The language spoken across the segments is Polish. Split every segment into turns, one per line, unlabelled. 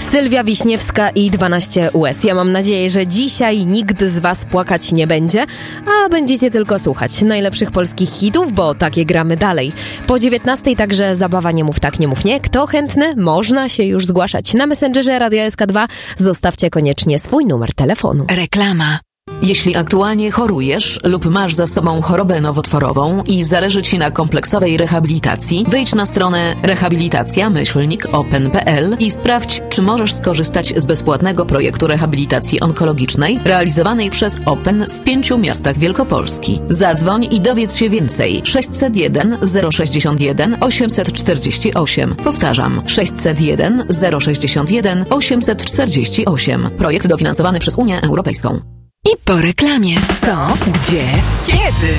Sylwia Wiśniewska i 12 US. Ja mam nadzieję, że dzisiaj nikt z was płakać nie będzie, a będziecie tylko słuchać najlepszych polskich hitów, bo takie gramy dalej. Po 19 także zabawa Nie mów tak, nie mów nie. Kto chętny? Można się już zgłaszać. Na Messengerze Radia SK2 zostawcie koniecznie swój numer telefonu.
Reklama. Jeśli aktualnie chorujesz lub masz za sobą chorobę nowotworową i zależy Ci na kompleksowej rehabilitacji, wejdź na stronę rehabilitacja-open.pl i sprawdź, czy możesz skorzystać z bezpłatnego projektu rehabilitacji onkologicznej realizowanej przez Open w 5 miastach Wielkopolski. Zadzwoń i dowiedz się więcej. 601 061 848. Powtarzam, 601 061 848. Projekt dofinansowany przez Unię Europejską.
I po reklamie. Co? Gdzie? Kiedy?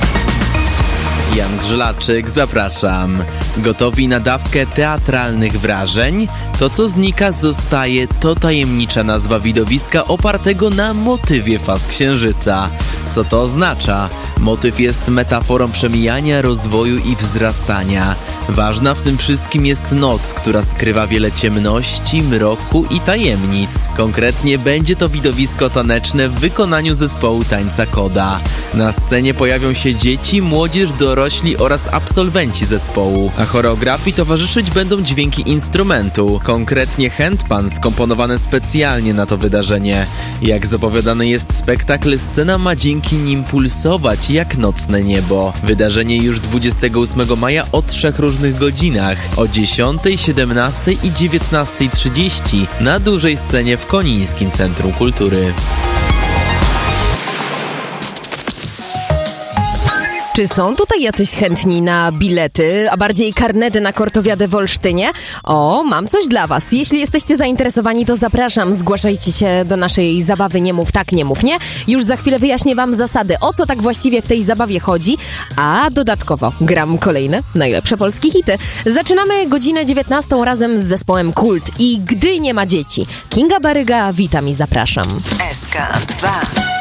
Jan Grzelaczyk, zapraszam. Gotowi na dawkę teatralnych wrażeń? To, co znika, zostaje, to tajemnicza nazwa widowiska opartego na motywie faz księżyca. Co to oznacza? Motyw jest metaforą przemijania, rozwoju i wzrastania. Ważna w tym wszystkim jest noc, która skrywa wiele ciemności, mroku i tajemnic. Konkretnie będzie to widowisko taneczne w wykonaniu zespołu tańca Koda. Na scenie pojawią się dzieci, młodzież, dorośli oraz absolwenci zespołu, a choreografii towarzyszyć będą dźwięki instrumentu, konkretnie handpan skomponowane specjalnie na to wydarzenie. Jak zapowiadany jest spektakl, scena ma dzięki nim pulsować jak nocne niebo. Wydarzenie już 28 maja o 3 różnych godzinach, o 10, 17 i 19:30 na dużej scenie w Konińskim Centrum Kultury.
Czy są tutaj jacyś chętni na bilety, a bardziej karnety na Kortowiadę w Olsztynie? O, mam coś dla was. Jeśli jesteście zainteresowani, to zapraszam. Zgłaszajcie się do naszej zabawy Nie mów tak, nie mów nie. Już za chwilę wyjaśnię wam zasady, o co tak właściwie w tej zabawie chodzi. A dodatkowo gram kolejne najlepsze polskie hity. Zaczynamy godzinę 19 razem z zespołem Kult i Gdy nie ma dzieci. Kinga Baryga, witam i zapraszam.
SK2